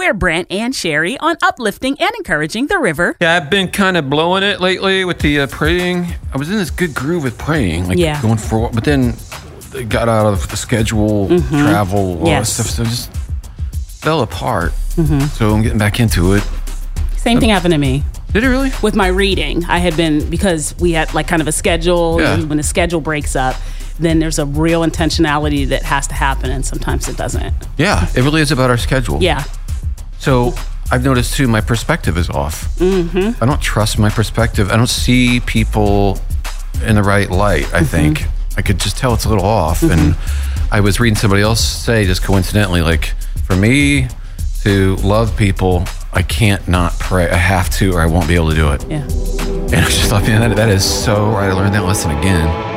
We're Brent and Sherry on uplifting and encouraging the river. Yeah, I've been kind of blowing it lately with the praying. I was in this good groove with praying, going for, but then they got out of the schedule, travel, all that stuff, so it just fell apart. So I'm getting back into it. Same thing happened to me. Did it really? With my reading, I had been, because we had like kind of a schedule, and when the schedule breaks up, then there's a real intentionality that has to happen, and sometimes it doesn't. Yeah, it really is about our schedule. Yeah. So I've noticed too, my perspective is off. I don't trust my perspective. I don't see people in the right light, I think. I could just tell it's a little off. And I was reading somebody else say, just coincidentally, like, for me to love people, I can't not pray. I have to, or I won't be able to do it. Yeah. And I just thought, man, that is so right. I learned that lesson again.